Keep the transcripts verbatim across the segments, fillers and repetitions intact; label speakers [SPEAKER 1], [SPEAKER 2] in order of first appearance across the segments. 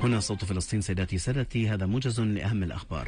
[SPEAKER 1] هنا صوت فلسطين. سيداتي سادتي، هذا موجز لأهم الأخبار.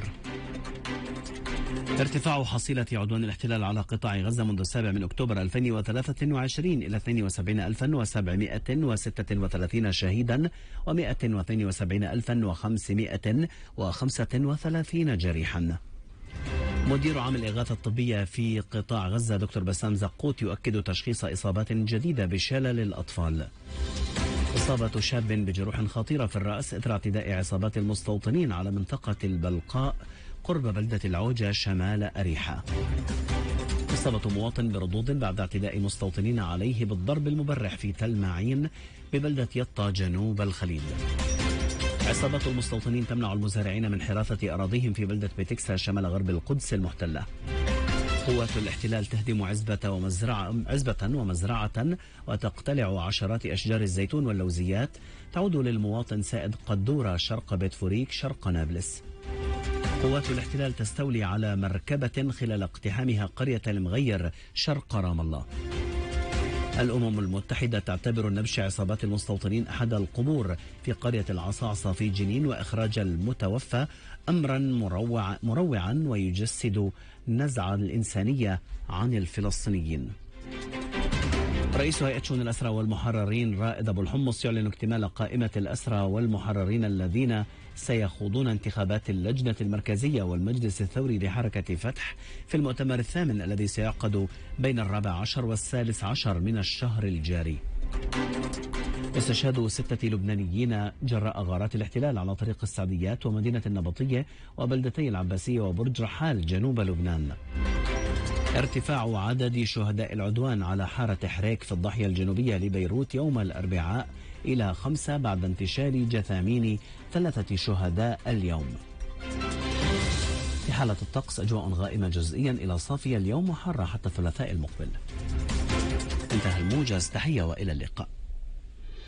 [SPEAKER 1] ارتفاع حصيلة عدوان الاحتلال على قطاع غزة منذ السابع من أكتوبر ألفين وثلاثة وعشرين إلى اثنين وسبعين ألفا وسبعمائة وستة وثلاثين شهيدا ومائة واثنين وسبعين ألفا وخمسمائة وخمسة وثلاثين جريحا. مدير عام الإغاثة الطبية في قطاع غزة دكتور بسام زقوت يؤكد تشخيص إصابات جديدة بشلل الأطفال. إصابة شاب بجروح خطيرة في الرأس إثر اعتداء عصابات المستوطنين على منطقة البلقاء قرب بلدة العوجة شمال أريحة. إصابة مواطن بردود بعد اعتداء مستوطنين عليه بالضرب المبرح في تل معين ببلدة يطا جنوب الخليل. عصابات المستوطنين تمنع المزارعين من حراثة أراضيهم في بلدة بيتكسا شمال غرب القدس المحتلة. قوات الاحتلال تهدم عزبة ومزرعة عزبة ومزرعة وتقتلع عشرات أشجار الزيتون واللوزيات تعود للمواطن سائد قدورة شرق بيت فوريك شرق نابلس. قوات الاحتلال تستولي على مركبة خلال اقتحامها قرية المغير شرق رام الله. الأمم المتحدة تعتبر نبش عصابات المستوطنين أحد القبور في قرية العصاعصة في جنين وإخراج المتوفى أمرا مروع مروعا ويجسد نزع الإنسانية عن الفلسطينيين. رئيس هيئة شؤون الأسرى والمحررين رائد أبو الحمص يعلن اكتمال قائمة الأسرى والمحررين الذين سيخوضون انتخابات اللجنة المركزية والمجلس الثوري لحركة فتح في المؤتمر الثامن الذي سيعقد بين الرابع عشر والثالث عشر من الشهر الجاري. استشهاد ستة لبنانيين جراء غارات الاحتلال على طريق السعديات ومدينة النبطية وبلدتي العباسية وبرج رحال جنوب لبنان. ارتفاع عدد شهداء العدوان على حارة حريك في الضاحية الجنوبية لبيروت يوم الأربعاء إلى خمسة بعد انتشار جثامين ثلاثة شهداء اليوم. في حالة الطقس أجواء غائمة جزئيا إلى صافية اليوم وحارة حتى الثلاثاء المقبل. انتهى الموجز. تحية وإلى اللقاء.